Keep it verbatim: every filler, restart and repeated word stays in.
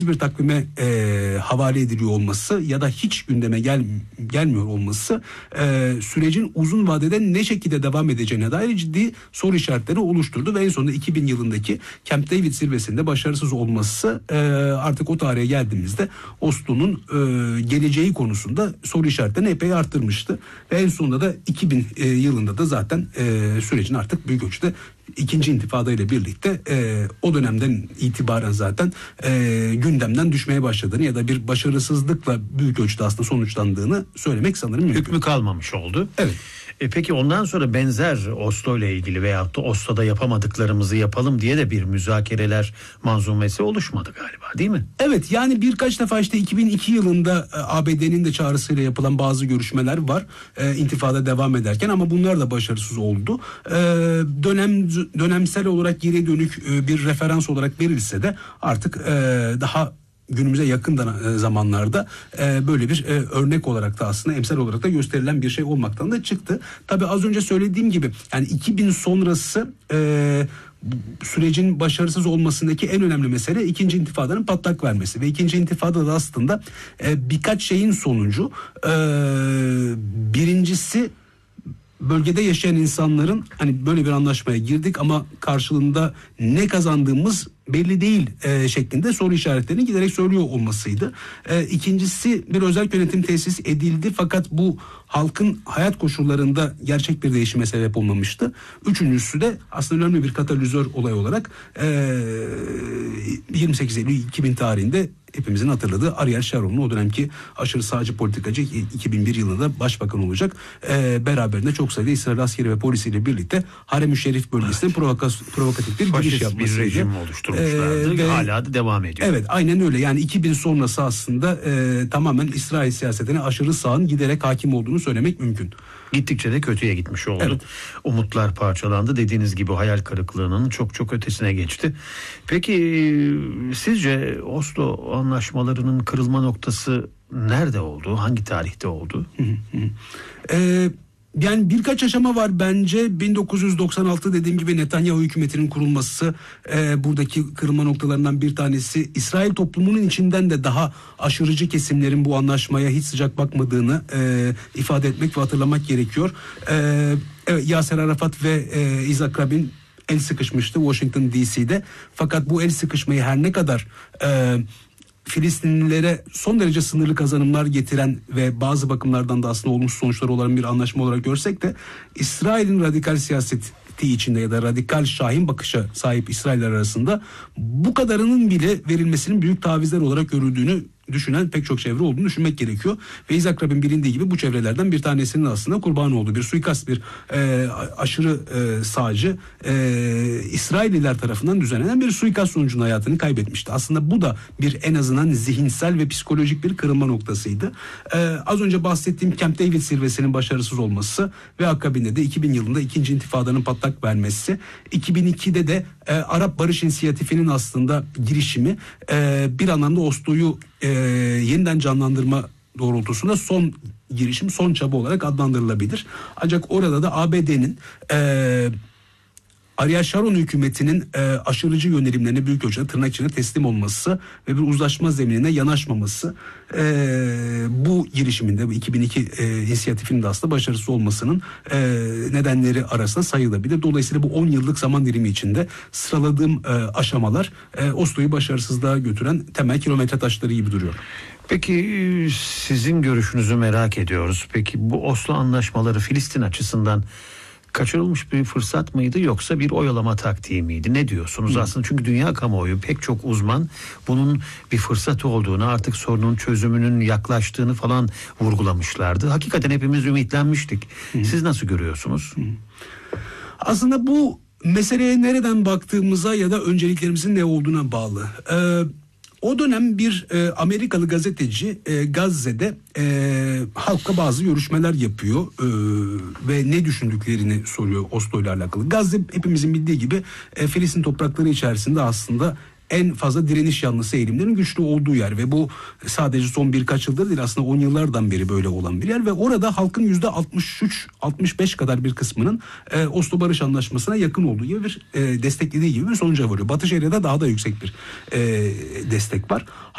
bir takvime e, havale ediliyor olması ya da hiç gündeme gel, gelmiyor olması e, sürecin uzun vadede ne şekilde devam edeceğine dair ciddi soru işaretleri oluşturdu ve en sonunda iki bin yılındaki Camp David zirvesinde başarısız olması e, artık o tarihe geldiğimizde Oslo'nun e, geleceği konusunda soru işaretlerini epey arttırmıştı ve en sonunda da iki bin e, yılında da zaten e, sürecin artık büyük ölçüde İkinci intifada ile birlikte e, o dönemden itibaren zaten e, gündemden düşmeye başladığını ya da bir başarısızlıkla büyük ölçüde aslında sonuçlandığını söylemek sanırım mümkün. Hükmü kalmamış oldu. Evet. E peki ondan sonra benzer Oslo ile ilgili veyahut da Oslo'da yapamadıklarımızı yapalım diye de bir müzakereler manzumesi oluşmadı galiba, değil mi? Evet, yani birkaç defa işte iki bin iki yılında e, A B D'nin de çağrısıyla yapılan bazı görüşmeler var e, intifada devam ederken ama bunlar da başarısız oldu. E, dönem dönemsel olarak geri dönük e, bir referans olarak verilse de artık e, daha günümüze yakın zamanlarda e, böyle bir e, örnek olarak da aslında emsal olarak da gösterilen bir şey olmaktan da çıktı. Tabii az önce söylediğim gibi yani iki bin sonrası e, sürecin başarısız olmasındaki en önemli mesele ikinci intifadanın patlak vermesi ve ikinci intifada da aslında e, birkaç şeyin sonucu. E, birincisi bölgede yaşayan insanların hani böyle bir anlaşmaya girdik ama karşılığında ne kazandığımız belli değil e, şeklinde soru işaretlerini giderek söylüyor olmasıydı. E, ikincisi bir özel yönetim tesis edildi fakat bu halkın hayat koşullarında gerçek bir değişime sebep olmamıştı. Üçüncüsü de aslında önemli bir katalizör olay olarak e, yirmi sekiz Eylül iki bin tarihinde hepimizin hatırladığı Ariel Sharon'un o dönemki aşırı sağcı politikacı iki bin bir yılında başbakan olacak. E, beraberinde çok sayıda İsrail askeri ve polisiyle birlikte Harem-i Şerif bölgesinde provokas- provokatif bir Faşist giriş yapmasıydı. bir rejim oluşturmuşlardı. Ee, hala da devam ediyor. Evet, aynen öyle. Yani iki bin sonrası aslında e, tamamen İsrail siyasetine aşırı sağın giderek hakim olduğunu söylemek mümkün. Gittikçe de kötüye gitmiş oldu. Evet. Umutlar parçalandı. Dediğiniz gibi hayal kırıklığının çok çok ötesine geçti. Peki sizce Oslo anlaşmalarının kırılma noktası nerede oldu? Hangi tarihte oldu? Eee Yani birkaç aşama var bence. bin dokuz yüz doksan altı dediğim gibi Netanyahu hükümetinin kurulması e, buradaki kırılma noktalarından bir tanesi. İsrail toplumunun içinden de daha aşırıcı kesimlerin bu anlaşmaya hiç sıcak bakmadığını e, ifade etmek ve hatırlamak gerekiyor. E, evet, Yasser Arafat ve e, Yitzhak Rabin el sıkışmıştı Washington D C'de. Fakat bu el sıkışmayı her ne kadar E, Filistinlilere son derece sınırlı kazanımlar getiren ve bazı bakımlardan da aslında olumsuz sonuçları olan bir anlaşma olarak görsek de İsrail'in radikal siyaseti içinde ya da radikal şahin bakışa sahip İsrailler arasında bu kadarının bile verilmesinin büyük tavizler olarak görüldüğünü düşünen pek çok çevre olduğunu düşünmek gerekiyor. Ve Yitzhak Rabin bilindiği gibi bu çevrelerden bir tanesinin aslında kurbanı oldu. Bir suikast, bir e, aşırı e, sağcı e, İsrailliler tarafından düzenlenen bir suikast sonucunda hayatını kaybetmişti. Aslında bu da bir en azından zihinsel ve psikolojik bir kırılma noktasıydı. E, az önce bahsettiğim Camp David zirvesinin başarısız olması ve akabinde de iki bin yılında ikinci intifadanın patlak vermesi, iki bin ikide de e, Arap Barış İnisiyatifi'nin aslında girişimi e, bir anlamda Oslo'yu e, yeniden canlandırma doğrultusunda son girişim, son çaba olarak adlandırılabilir. Ancak orada da A B D'nin e, Ariel Sharon hükümetinin e, aşırıcı yönelimlerine büyük ölçüde tırnak içinde teslim olması ve bir uzlaşma zeminine yanaşmaması e, bu girişiminde bu iki bin iki e, inisiyatifinin de aslında başarısız olmasının e, nedenleri arasında sayılabilir. Dolayısıyla bu on yıllık zaman dilimi içinde sıraladığım e, aşamalar e, Oslo'yu başarısızlığa götüren temel kilometre taşları gibi duruyor. Peki sizin görüşünüzü merak ediyoruz. Peki bu Oslo anlaşmaları Filistin açısından kaçırılmış bir fırsat mıydı yoksa bir oyalama taktiği miydi? Ne diyorsunuz? Hı. Aslında çünkü dünya kamuoyu pek çok uzman bunun bir fırsat olduğunu, artık sorunun çözümünün yaklaştığını falan vurgulamışlardı. Hakikaten hepimiz ümitlenmiştik. Hı. Siz nasıl görüyorsunuz? Hı. Aslında bu meseleye nereden baktığımıza ya da önceliklerimizin ne olduğuna bağlı. Ee, O dönem bir e, Amerikalı gazeteci e, Gazze'de e, halkla bazı görüşmeler yapıyor e, ve ne düşündüklerini soruyor Oslo ile alakalı. Gazze hepimizin bildiği gibi e, Filistin toprakları içerisinde aslında en fazla direniş yanlısı eğilimlerin güçlü olduğu yer ve bu sadece son birkaç yıldır değil, aslında on yıllardan beri böyle olan bir yer ve orada halkın yüzde altmış üç altmış beş kadar bir kısmının e, Oslo Barış Anlaşması'na yakın olduğu gibi bir e, desteklediği gibi bir sonuca varıyor. Batı Şeria'da daha da yüksek bir e, destek var.